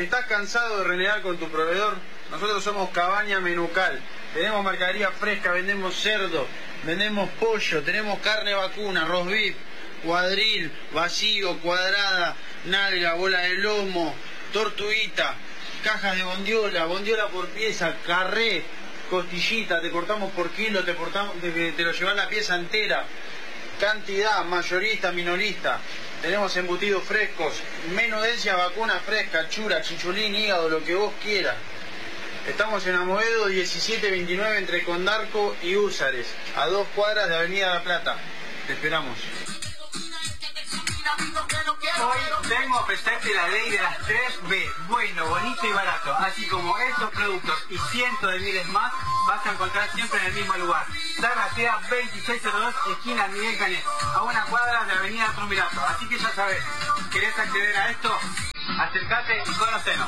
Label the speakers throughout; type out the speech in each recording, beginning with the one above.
Speaker 1: ¿Estás cansado de renegar con tu proveedor? Nosotros somos Cabaña Menucal. Tenemos mercadería fresca, vendemos cerdo, vendemos pollo, tenemos carne vacuna, roast beef, cuadril, vacío, cuadrada, nalga, bola de lomo, tortuguita, cajas de bondiola, bondiola por pieza, carré, costillita, te cortamos por kilo, te lo llevas la pieza entera. Cantidad, mayorista, minorista. Tenemos embutidos frescos, menudencia, vacuna fresca, chura, chichulín, hígado, lo que vos quieras. Estamos en Amoedo 1729 entre Condarco y Húsares, a 2 cuadras de Avenida La Plata. Te esperamos.
Speaker 2: Hoy vengo a ofrecerte la ley de las 3B, bueno, bonito y barato. Así como estos productos y cientos de miles más vas a encontrar siempre en el mismo lugar. Zarratea 2602, esquina Miguel Canet, a 1 cuadra de Avenida Triunvirato. Así que ya sabes, ¿querés acceder a esto? Acércate y conocenos.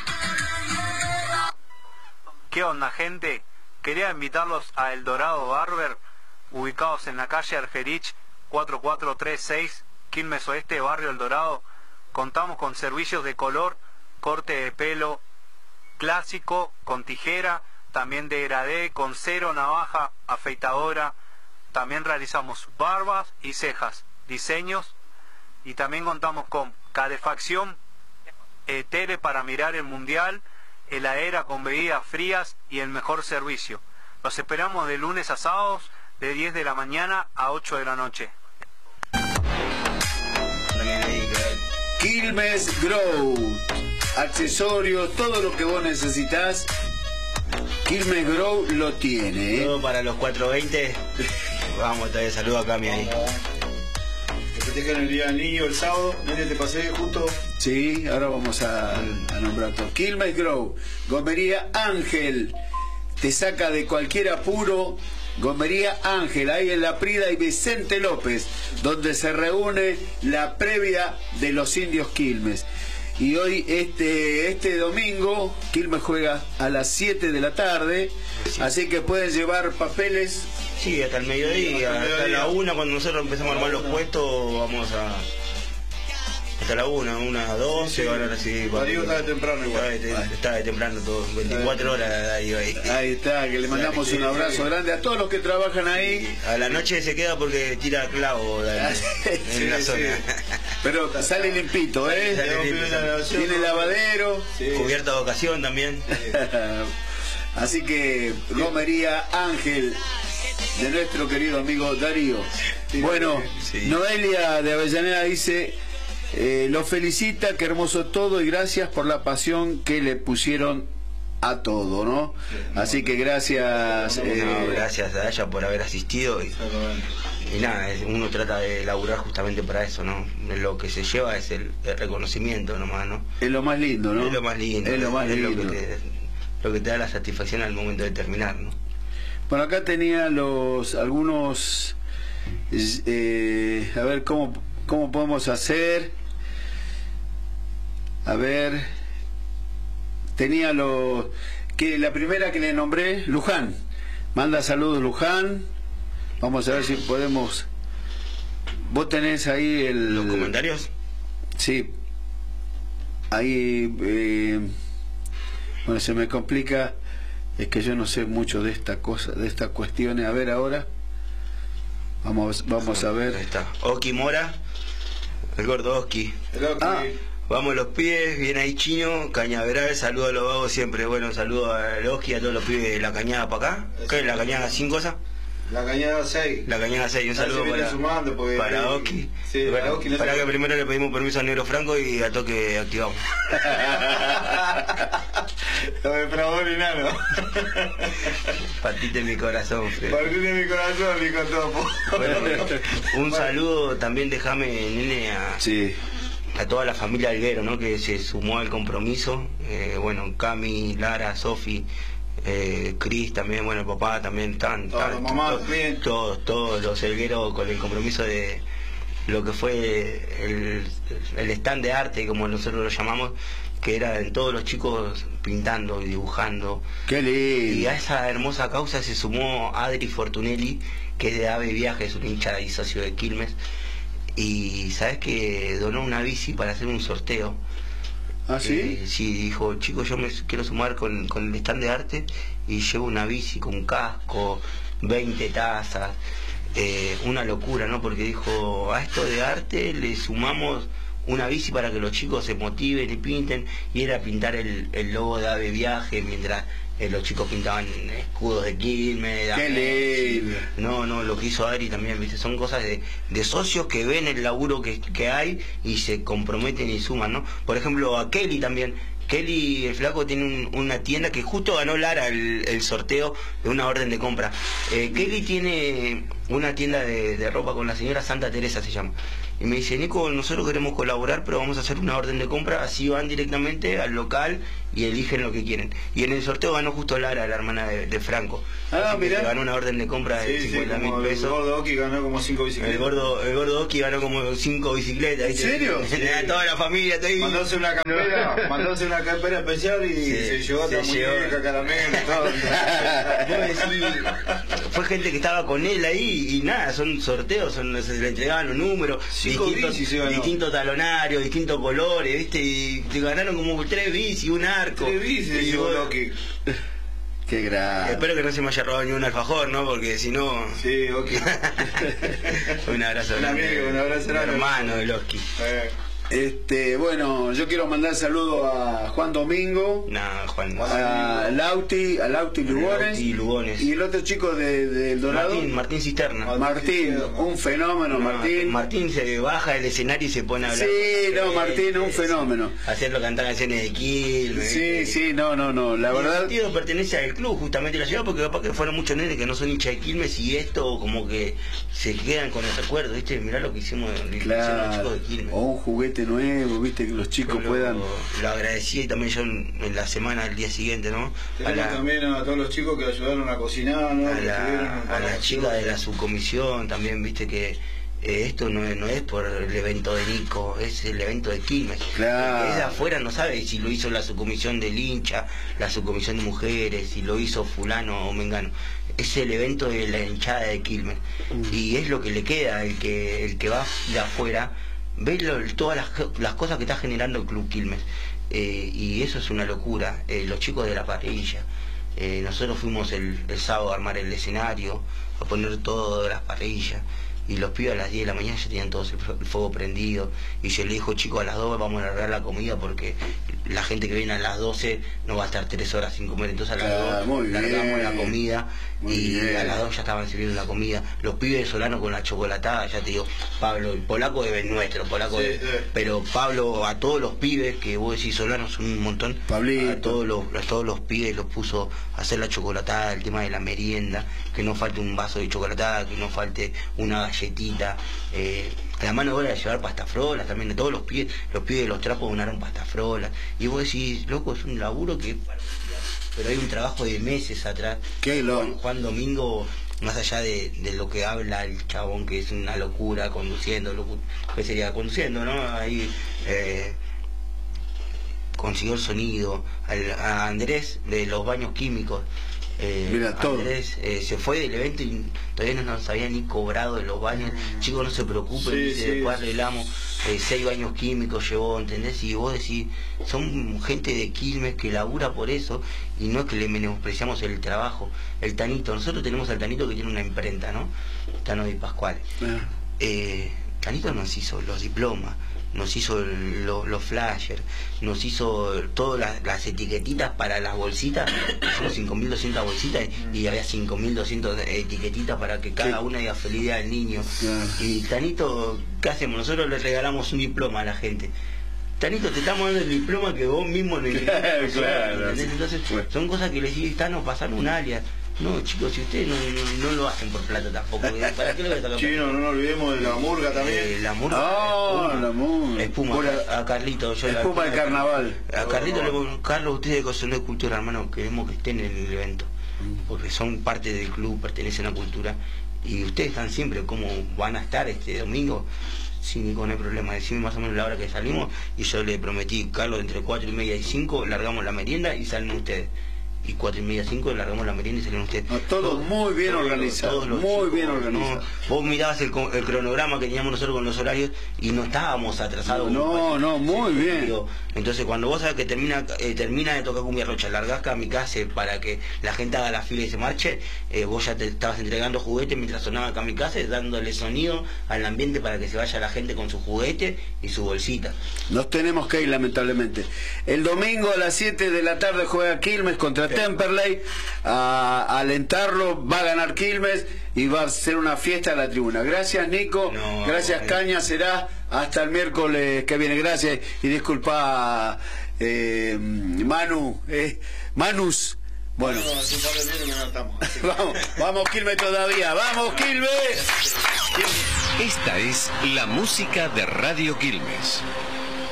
Speaker 3: ¿Qué onda, gente? Quería invitarlos a El Dorado Barber, ubicados en la calle Argerich 4436, Quilmes Oeste, barrio El Dorado. Contamos con servicios de color, corte de pelo clásico, con tijera, también degradé, con cero, navaja, afeitadora. También realizamos barbas y cejas, diseños, y también contamos con calefacción, tele para mirar el mundial, heladera con bebidas frías y el mejor servicio. Los esperamos de lunes a sábados de 10 de la mañana a 8 de la noche.
Speaker 4: Quilmes Grow, accesorios, todo lo que vos necesitas, Quilmes Grow lo tiene, ¿eh?
Speaker 5: Todo para los 420. Vamos, te saludo a Cami ahí.
Speaker 6: Festejan el Día del Niño el sábado. Nene, te pasé justo.
Speaker 4: Sí, ahora vamos a nombrar todo. Quilmes Grow, Gomería Ángel, te saca de cualquier apuro. Gomería Ángel, ahí en La Prida y Vicente López, donde se reúne la previa de los indios Quilmes. Y hoy, este domingo, Quilmes juega a las 7 de la tarde, sí. Así que pueden llevar papeles.
Speaker 5: Sí, hasta el mediodía, hasta la 1, cuando nosotros empezamos a armar los puestos, vamos a... Hasta la 1, 12, sí. Ahora sí.
Speaker 6: Darío está de temprano igual.
Speaker 5: Está de temprano todo, 24 horas Darío ahí.
Speaker 4: Ahí está, que le mandamos un abrazo grande a todos los que trabajan ahí.
Speaker 5: A la noche se queda porque tira clavo en la zona.
Speaker 4: Pero sale limpito, ¿eh? Tiene lavadero.
Speaker 5: Sí. Cubierta de ocasión también.
Speaker 4: Así que Gomería Ángel, de nuestro querido amigo Darío. Bueno, sí. Noelia de Avellaneda dice... lo felicita, qué hermoso todo y gracias por la pasión que le pusieron a todo, ¿no? Así que gracias.
Speaker 5: Gracias a ella por haber asistido y nada, uno trata de laburar justamente para eso, ¿no? Lo que se lleva es el reconocimiento nomás, ¿no?
Speaker 4: Es lo más lindo, ¿no?
Speaker 5: Es lo más lindo.
Speaker 4: Es lo más lindo.
Speaker 5: Lo que te da la satisfacción al momento de terminar, ¿no?
Speaker 4: Bueno, acá tenía algunos... a ver cómo podemos hacer. A ver, tenía la primera que le nombré, Luján. Manda saludos, Luján. Vamos a ver si podemos. ¿Vos tenés ahí
Speaker 5: los comentarios?
Speaker 4: Sí. Ahí, bueno, se me complica. Es que yo no sé mucho de esta cosa, de estas cuestiones. A ver ahora. Vamos a ver.
Speaker 5: Ahí está. Oki Mora, el gordo Oski. Vamos los pibes, bien ahí Chino, Cañaveral, saludo a los vagos siempre. Bueno, saludo a Oski, a todos los pibes de la cañada para acá. ¿Qué es la cañada 5 cosas?
Speaker 6: La cañada 6.
Speaker 5: La cañada 6, un saludo para Oski.
Speaker 6: Sí,
Speaker 5: bueno, para que primero le pedimos permiso al Negro Franco y a toque activamos.
Speaker 6: Lo de Pravón y Nano.
Speaker 5: Partite mi corazón, Fred.
Speaker 6: Partite mi corazón, mi cotopo.
Speaker 5: Bueno, un saludo también, déjame, nene, a toda la familia Alguero, ¿no? Que se sumó al compromiso. Bueno, Cami, Lara, Sofi, Cris también, bueno, el papá también, todos los Algueros con el compromiso de lo que fue el stand de arte, como nosotros lo llamamos, que eran todos los chicos pintando y dibujando.
Speaker 4: ¡Qué lindo!
Speaker 5: Y a esa hermosa causa se sumó Adri Fortunelli, que es de Ave Viajes, un hincha y socio de Quilmes. Y sabes que donó una bici para hacer un sorteo.
Speaker 4: ¿Ah, sí?
Speaker 5: Sí, dijo, chicos, yo me quiero sumar con el stand de arte y llevo una bici con casco, 20 tazas, una locura, ¿no? Porque dijo, a esto de arte le sumamos una bici para que los chicos se motiven y pinten, y era pintar el logo de Ave Viaje mientras los chicos pintaban escudos de Quilmes.
Speaker 4: ¡Qué lindo!
Speaker 5: No, lo que hizo Adri también, ¿viste? Son cosas de socios que ven el laburo que hay y se comprometen y suman, ¿no? Por ejemplo, a Kelly también. Kelly, el flaco, tiene una tienda que justo ganó Lara el sorteo de una orden de compra. Kelly tiene una tienda de ropa con la señora Santa Teresa, se llama. Y me dice, Nico, nosotros queremos colaborar, pero vamos a hacer una orden de compra, así van directamente al local y eligen lo que quieren. Y en el sorteo ganó justo Lara, la hermana de Franco.
Speaker 4: Ah, mira.
Speaker 5: Ganó una orden de compra de 50.000 pesos.
Speaker 6: El gordo Oki ganó como 5 bicicletas.
Speaker 5: El gordo Oki ganó como 5 bicicletas.
Speaker 4: ¿En serio?
Speaker 5: Toda la familia está ahí.
Speaker 6: Mandóse una campera especial y se llevó otra muñeca, caramelo, todo.
Speaker 5: Fue gente que estaba con él ahí y nada, son sorteos, se le entregaban los números, distintos talonarios, distintos colores, ¿viste? Y te ganaron como 3 bicis, un arco.
Speaker 6: 3 bicis,
Speaker 5: y
Speaker 6: llevó Oki.
Speaker 4: Qué grande.
Speaker 5: Espero que no se me haya robado ni un alfajor, ¿no? Porque si no...
Speaker 6: Sí, Oki.
Speaker 5: Un abrazo.
Speaker 6: Un amigo, un abrazo.
Speaker 5: Hermano de Oki.
Speaker 4: Bueno, yo quiero mandar saludos a Juan Domingo, a Lauti Lugones, y el otro chico del Dorado,
Speaker 5: Martín Cisterna.
Speaker 4: Martín, un fenómeno.
Speaker 5: Martín se baja del escenario y se pone a hablar.
Speaker 4: Sí, Martín, un fenómeno.
Speaker 5: Hacerlo cantar canciones de Quilmes.
Speaker 4: Sí, no, la verdad.
Speaker 5: El tío pertenece al club, justamente la ciudad, porque capaz que fueron muchos nenes que no son hinchas de Quilmes y esto como que se quedan con el recuerdo, ¿viste? Mirá lo que hicimos los chicos de Quilmes.
Speaker 4: O un juguete nuevo, viste, que los chicos puedan.
Speaker 5: Lo agradecí y también yo en la semana, el día siguiente, ¿no?
Speaker 6: También a todos los chicos que ayudaron a cocinar, ¿no?
Speaker 5: A la chica de la subcomisión también, viste que esto no es por el evento de Nico, es el evento de Quilmes.
Speaker 4: Claro.
Speaker 5: Es de afuera, no sabe si lo hizo la subcomisión del hincha, la subcomisión de mujeres, si lo hizo fulano o mengano. Es el evento de la hinchada de Quilmes. Y es lo que le queda, el que va de afuera, ve todas las cosas que está generando el Club Quilmes. Y eso es una locura. Los chicos de la parrilla. Nosotros fuimos el sábado a armar el escenario, a poner todas las parrillas. Y los pibes a las 10 de la mañana ya tenían todos el fuego prendido. Y yo le dijo, chicos, a las 2 vamos a largar la comida porque la gente que viene a las 12 no va a estar 3 horas sin comer. Entonces a las 2 largamos la comida y a las 2 ya estaban sirviendo la comida. Los pibes de Solano con la chocolatada, ya te digo, Pablo, el polaco es nuestro, pero Pablo, a todos los pibes, que vos decís Solano son un montón, a todos los pibes los puso a hacer la chocolatada, el tema de la merienda, que no falte un vaso de chocolatada, que no falte una galletita, a la mano de obra de llevar pastafrolas también, de todos los pibes de los trapos donaron pastafrolas, y vos decís, loco, es un laburo que pero hay un trabajo de meses atrás. Juan Domingo, más allá de lo que habla el chabón, que es una locura conduciendo, que sería conduciendo, ¿no? Ahí consiguió el sonido, a Andrés de los baños químicos. Andrés se fue del evento y todavía no nos había ni cobrado de los baños. Chicos, no se preocupen, después arreglamos. 6 baños químicos llevó, ¿entendés? Y vos decís, son gente de Quilmes que labura por eso, y no es que le menospreciamos el trabajo. El Tanito, nosotros tenemos al Tanito que tiene una imprenta, ¿no? Tano Di Pascual. Tanito nos hizo los diplomas, nos hizo los flyers, nos hizo todas las etiquetitas para las bolsitas. Hicimos 5.200 bolsitas y había 5.200 etiquetitas para que cada una diga feliz día del niño. Y Tanito, ¿qué hacemos? Nosotros le regalamos un diploma a la gente. Tanito, te estamos dando el diploma que vos mismo lo imprimiste. Entonces, son cosas que le decís, nos pasaron un alias. No, chicos, si ustedes no lo hacen por plata tampoco, ¿para qué lo voy a sacar?
Speaker 6: Chino, no nos olvidemos de la murga también.
Speaker 5: La murga.
Speaker 4: La murga.
Speaker 5: Espuma. A Carlito.
Speaker 4: Espuma del carnaval.
Speaker 5: A Carlito le digo, Carlos, ustedes que son de cultura, hermano, queremos que estén en el evento. Porque son parte del club, pertenecen a cultura. Y ustedes están siempre, ¿cómo van a estar este domingo? Sí, Nico, no hay problema, decime más o menos la hora que salimos. Y yo le prometí, Carlos, entre 4:30 y 5, largamos la merienda y salen ustedes. y 4:30, 5 largamos la merienda y salieron ustedes.
Speaker 4: No, todo muy bien organizado, muy bien organizado.
Speaker 5: Vos mirabas el cronograma que teníamos nosotros con los horarios y no estábamos atrasados.
Speaker 4: No, muy bien.
Speaker 5: Entonces cuando vos sabés que termina de tocar Cumbia Rocha, largás Kamikaze para que la gente haga la fila y se marche, vos ya te estabas entregando juguetes mientras sonaba Kamikaze, dándole sonido al ambiente para que se vaya la gente con su juguete y su bolsita.
Speaker 4: Nos tenemos que ir, lamentablemente. El domingo a las 7 de la tarde juega Quilmes contra Temperley. A alentarlo, va a ganar Quilmes y va a ser una fiesta en la tribuna. Gracias, Nico. Gracias, Caña. Será hasta el miércoles que viene. Gracias y disculpa, Manus. Bueno, vamos Quilmes todavía. ¡Vamos, Quilmes!
Speaker 7: Esta es la música de Radio Quilmes.